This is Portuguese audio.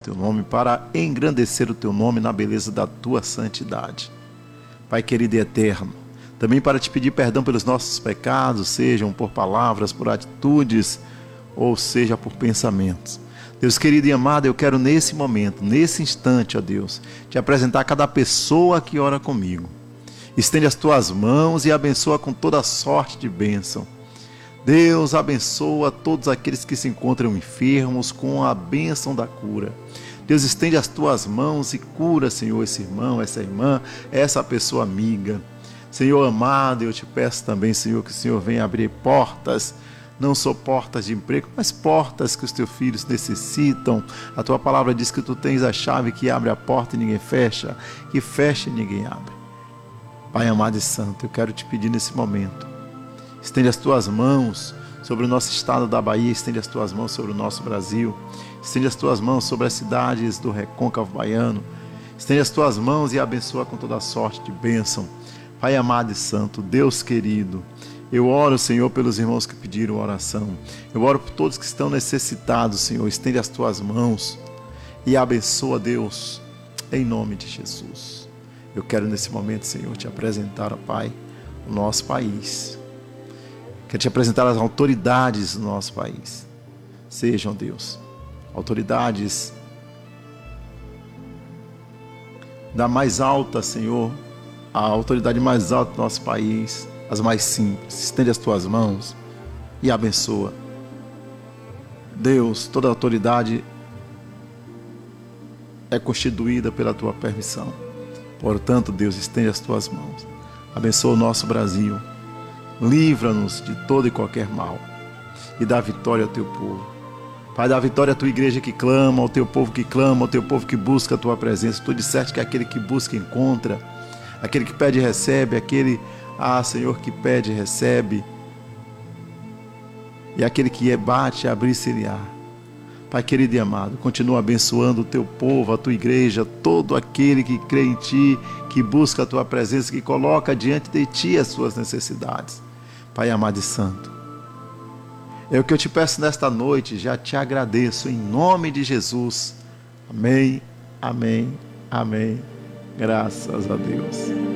teu nome, para engrandecer o teu nome na beleza da tua santidade. Pai querido e eterno, também para te pedir perdão pelos nossos pecados, sejam por palavras, por atitudes, ou seja por pensamentos. Deus querido e amado, eu quero nesse momento, nesse instante, ó Deus, te apresentar cada pessoa que ora comigo. Estende as tuas mãos e abençoa com toda sorte de bênção. Deus abençoa todos aqueles que se encontram enfermos com a bênção da cura. Deus, estende as tuas mãos e cura, Senhor, esse irmão, essa irmã, essa pessoa amiga. Senhor amado, eu te peço também, Senhor, que o Senhor venha abrir portas, não só portas de emprego, mas portas que os teus filhos necessitam. A tua palavra diz que tu tens a chave que abre a porta e ninguém fecha, que fecha e ninguém abre. Pai amado e santo, eu quero te pedir nesse momento, estende as tuas mãos sobre o nosso estado da Bahia, estende as tuas mãos sobre o nosso Brasil, estende as tuas mãos sobre as cidades do Recôncavo Baiano, estende as tuas mãos e abençoa com toda a sorte de bênção. Pai amado e santo, Deus querido, eu oro, Senhor, pelos irmãos que pediram oração, eu oro por todos que estão necessitados, Senhor, estende as tuas mãos e abençoa, Deus, em nome de Jesus. Eu quero nesse momento, Senhor, te apresentar, ó Pai, o nosso país. Quero te apresentar as autoridades do nosso país. Sejam, Deus, autoridades da mais alta, Senhor, a autoridade mais alta do nosso país, as mais simples. Estende as tuas mãos e abençoa. Deus, toda autoridade é constituída pela tua permissão. Portanto, Deus, estende as tuas mãos. Abençoa o nosso Brasil. Livra-nos de todo e qualquer mal. E dá vitória ao teu povo. Pai, dá vitória à tua igreja que clama, ao teu povo que clama, ao teu povo que busca a tua presença. Tu disseste que aquele que busca encontra. Aquele que pede recebe. Aquele, Senhor, que pede recebe. E aquele que bate, abrir-se-lhe-á. Pai querido e amado, continua abençoando o teu povo, a tua igreja, todo aquele que crê em ti, que busca a tua presença, que coloca diante de ti as suas necessidades. Pai amado e santo, é o que eu te peço nesta noite, já te agradeço em nome de Jesus. Amém, amém, amém. Graças a Deus.